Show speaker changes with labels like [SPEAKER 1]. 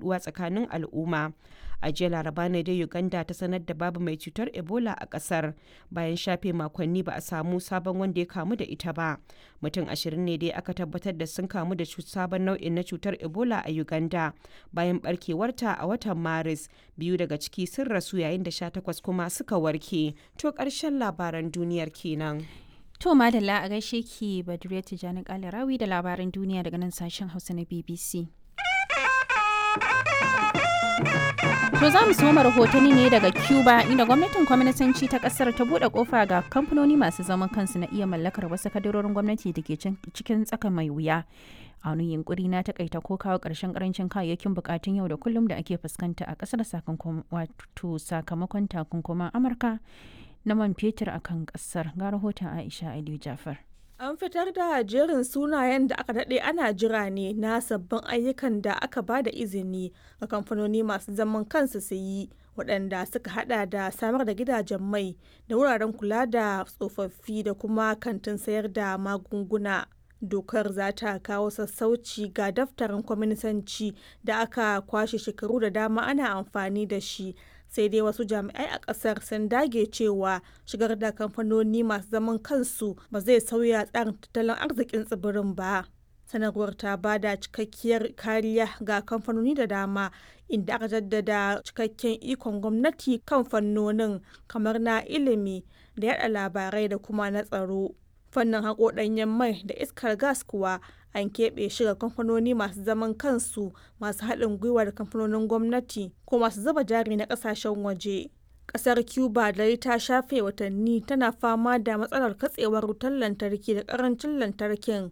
[SPEAKER 1] yaduwa tsakanin al'umma. A jiya Laraba ne dai Uganda ta sanar da babu mai cutar Ebola a kasar bayan shafe makonni ba a samu sabon wanda ya kamu da ita ba. Mutum 20 ne dai aka tabbatar da sun kamu da sabon nau'in na cutar Ebola a Uganda bayan barkewarta a watan Maris. 2 daga ciki sun rasu yayin da 18 kuma suka warke. To ƙarshen labaran duniyar kenan.
[SPEAKER 2] To madalla a gaishe ki Badriya Tijani Kalarawi da labaran duniya daga nan sashen Hausa na BBC. To za mu soma rahotanni ne daga Cuba inda gwamnatin kwaminisanci ta kasar ta bude kofa ga kamfanoni masu zaman kansu na iya mallakar wasu kadarorin gwamnati da ke cikin tsaka mai wuya. A wani yunkuri na takaita ko kawo ƙarshen karancin kayayyakin bukatun yau da kullum da ake fuskanta a kasar sakamakon takunkuman Amurka na man fetur a kan kasar. Ga rahoton Aisha Aliyu Jafar.
[SPEAKER 3] An fitar da jerin sunayen da aka daɗe ana jira ne na sabbin ayyukan da aka ba da izini ga kamfanoni masu zaman kansu su yi, waɗanda suka hada da samar da gidajen mai da wuraren kula da tsofaffi da kuma kantin sayar da magunguna. Dokar za ta kawo sassauci ga daftarin kwaminisanci da aka kwashe shekaru da dama ana amfani da shi. Sai dai wasu jami'ai a kasar sun dage cewa shigar da kamfanoni masu zaman kansu ba zai sauya tsarin tattalin arzikin tsibirin ba. Sanarwar ta ba da cikakkiyar kariya ga kamfanoni da dama, inda aka jaddada cikakken ikon gwamnati kan fannonin kamar na ilimi da yada labarai da kuma na tsaro. Fannin haƙo ɗanyen mai da iskar gas kuwa an keɓe shi ga kamfanoni masu zaman kansu, masu haɗin gwiwa da kamfanonin gwamnati ko masu zuba jari na ƙasashen waje. Ƙasar Cuba dai ta shafe watanni tana fama da matsalar katsewar wutar lantarki da ƙarancin lantarkin